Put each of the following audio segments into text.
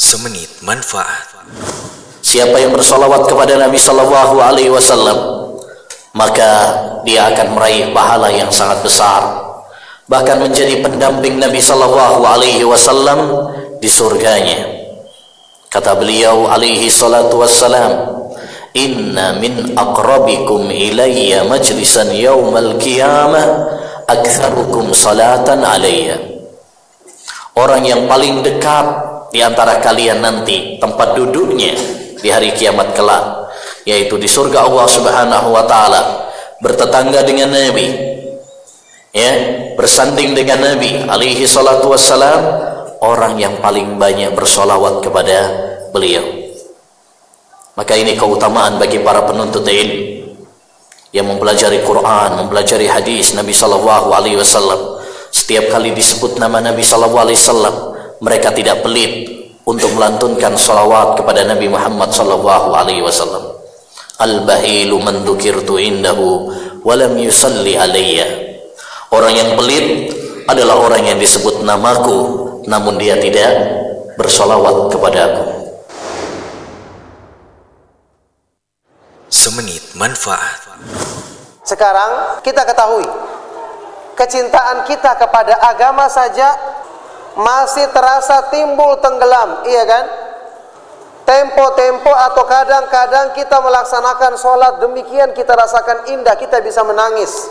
Semenit manfaat. Siapa yang bersolawat kepada Nabi Sallallahu Alaihi Wasallam, maka dia akan meraih pahala yang sangat besar, bahkan menjadi pendamping Nabi Sallallahu Alaihi Wasallam di surganya. Kata beliau alaihi salatu wassalam, inna min aqrabikum ilayya majlisan yawmal qiyamah aktsarukum salatan alayya. Orang yang paling dekat di antara kalian nanti tempat duduknya di hari kiamat kelak, yaitu di surga Allah Subhanahu wa taala, bertetangga dengan Nabi, ya, bersanding dengan Nabi alaihi salatu wassalam, orang yang paling banyak bersolawat kepada beliau. Maka ini keutamaan bagi para penuntut ilmu yang mempelajari Quran, mempelajari hadis Nabi sallallahu alaihi wasallam. Setiap kali disebut nama Nabi sallallahu alaihi wasallam, mereka tidak pelit untuk melantunkan salawat kepada Nabi Muhammad sallallahu alaihi wasallam. Al-bahilu man dzukirtu indahu wa lam yusalli alayya. Orang yang pelit adalah orang yang disebut namaku namun dia tidak bersolawat kepadaku. Semenit manfaat. Sekarang kita ketahui, kecintaan kita kepada agama saja masih terasa timbul tenggelam, iya kan? Tempo-tempo atau kadang-kadang kita melaksanakan sholat demikian kita rasakan indah, kita bisa menangis.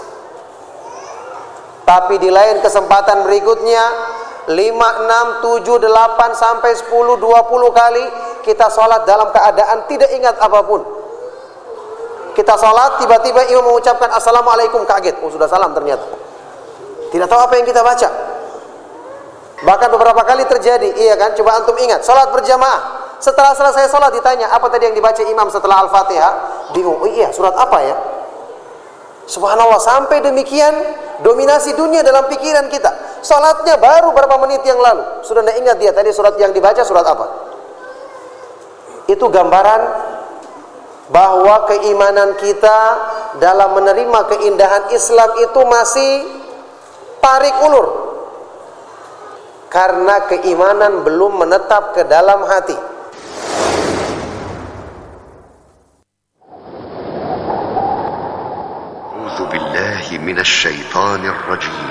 Tapi di lain kesempatan berikutnya 5, 6, 7, 8 sampai 10, 20 kali kita sholat dalam keadaan tidak ingat apapun. Kita sholat, tiba-tiba imam mengucapkan assalamualaikum, kaget, oh sudah salam ternyata. Tidak tahu apa yang kita baca. Bahkan beberapa kali terjadi, iya kan? Coba antum ingat, sholat berjamaah. Setelah selesai sholat ditanya, apa tadi yang dibaca imam setelah Al-Fatihah? Oh iya, surat apa ya? Subhanallah, sampai demikian dominasi dunia dalam pikiran kita. Sholatnya baru berapa menit yang lalu, sudah tidak ingat dia tadi surat yang dibaca surat apa. Itu gambaran bahwa keimanan kita dalam menerima keindahan Islam itu masih tarik ulur, karena keimanan belum menetap ke dalam hati. A'udzu billahi minasy syaithanir rajim.